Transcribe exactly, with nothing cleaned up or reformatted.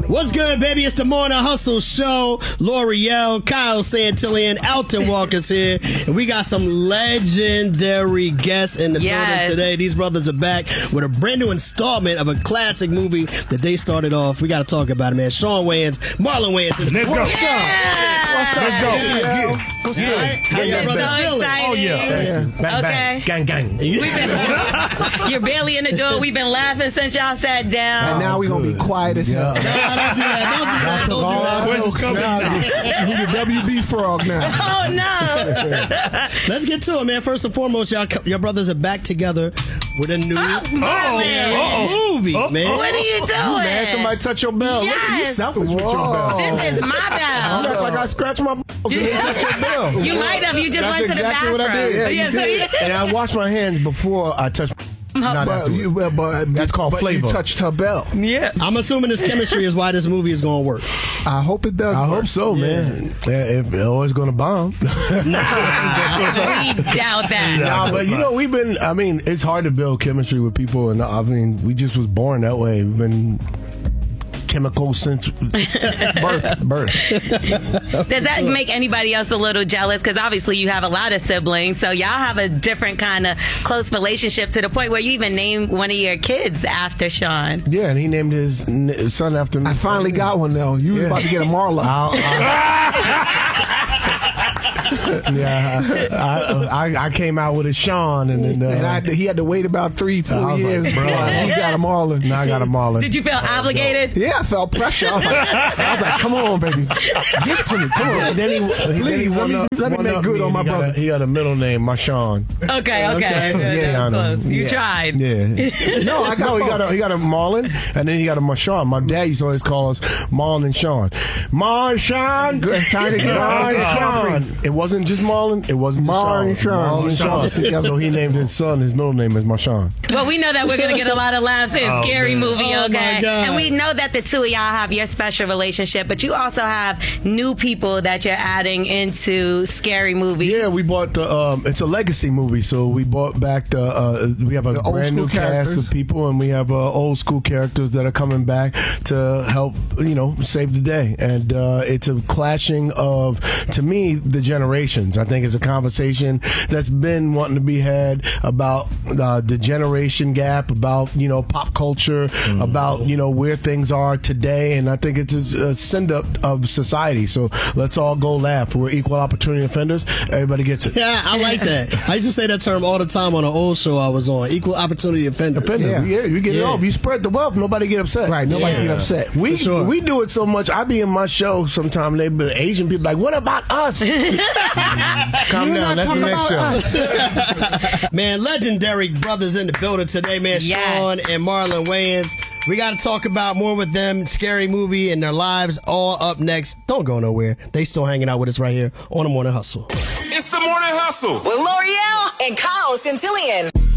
What's good, baby? It's the Morning Hustle Show. L'Oreal, Kyle Santillan, Alton Walker's here, and we got some legendary guests in the yes. building today. These brothers are back with a brand new installment of a classic movie that they started off. We got to talk about it, man. Shawn Wayans, Marlon Wayans. Let's go. What's yeah. What's up? Let's go. Yeah. Yeah. What's yeah. up? How This you is brothers so feeling? exciting. Oh, yeah. Yeah. Bang, Okay. bang. Gang, gang. We've been, you're barely in the door. We've been laughing since y'all sat down. And now we're going to be quiet as hell. No, don't do that. Don't do that. Don't do All that. our Questions jokes coming now. now. Just- We the W B frog now. Oh, no. Let's get to it, man. First and foremost, y'all, your brothers are back together with a new Oh, Marlon. movie, Oh, man. What are you doing? Man, somebody touch your bell. Look, you Yes. selfish with your bell. This is my You act bell. like I scratched my balls and you touch your bell. You might have. You just That's went to the exactly bathroom. what I did. Yeah, Yeah, you so did. you- And I wash my hands before I touch. Not But, afterwards. you, but, but That's called but flavor. You touched her bell. Yeah. I'm assuming this chemistry is why this movie is going to work. I hope it does. I work. hope so, man. Yeah, if it's always gonna bomb. We doubt that. Nah, but you know, we've been. I mean, it's hard to build chemistry with people, and I mean, we just was born that way. We've been chemical since birth. Birth. Does that make anybody else a little jealous? Because obviously you have a lot of siblings, so y'all have a different kind of close relationship to the point where you even named one of your kids after Shawn. Yeah, and he named his n- son after me. I finally got one, though. You was Yeah. about to get a Marla. I'll- I'll- yeah, I, I, I came out with a Sean, and then uh, And I, he had to wait about three, I four was years like, before bro. he got a Marlin. now I got a Marlon. Did you feel obligated? Yeah, I felt pressure. I was like, I was like come on, baby. Give it to me. Come on. And then he, he, then he Please, let won me- up- let me won make up good me, on and my he got a- brother. He had a middle name, Marshawn. Okay, okay. Okay. Good, Yeah, that's I know. close. You Yeah. tried. Yeah. No, I got, he got a he got a Marlon, and then he got a Marshawn. My dad used to always call us Marlon and Sean. Marshawn, Trying to get Marshawn. It wasn't just Marlon. It wasn't just Marlon and Sean. Marlon and Sean. Marshawn. So he named his son. His middle name is Marshawn. Well, we know that we're going to get a lot of laughs in Oh, Scary man. Movie, Oh, okay? my God. And we know that the two of y'all have your special relationship, but you also have new people that you're adding into Scary Movie. Yeah, we bought the. Um, it's a legacy movie, so we bought back the. Uh, we have a The old brand new school cast characters. of people, and we have uh, old school characters that are coming back to help, you know, save the day. And uh, it's a clashing of, to me, the generations. I think it's a conversation that's been wanting to be had about uh, the generation gap, about you know pop culture, Mm-hmm. about you know where things are today, and I think it's a, a send up of society. So let's all go laugh. We're equal opportunity offenders. Everybody gets it. Yeah, I like that. I used to say that term all the time on an old show I was on. Equal opportunity offender. Offender. Yeah. Yeah, you get it Yeah. off. You spread the wealth. Nobody get upset. Right, nobody Yeah. get upset. We For sure. we do it so much. I be in my show sometime. They be Asian people like, what about us? Calm You're down. not That's the talking next about show. us. Man, legendary brothers in the building today, man. Yes. Shawn and Marlon Wayans. We got to talk about more with them, Scary Movie and their lives, all up next. Don't go nowhere. They still hanging out with us right here on The Morning Hustle. It's the Morning Hustle. With L'Oreal and Kyle Santillan.